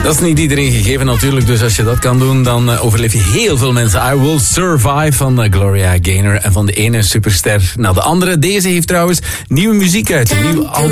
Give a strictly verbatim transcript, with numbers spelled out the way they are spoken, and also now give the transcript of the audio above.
Dat is niet iedereen gegeven natuurlijk, dus als je dat kan doen, dan uh, overleef je heel veel mensen. I Will Survive van uh, Gloria Gaynor en van de ene superster naar de andere. Deze heeft trouwens nieuwe muziek uit, een nieuw album.